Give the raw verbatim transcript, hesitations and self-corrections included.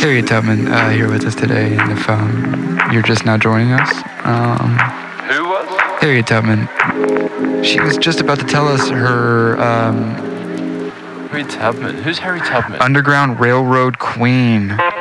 Harriet Tubman uh, here with us today, and if um, you're just now joining us, um, Who was? Harriet Tubman. She was just about to tell us her um, Harry Tubman. Who's Harry Tubman? Underground Railroad queen.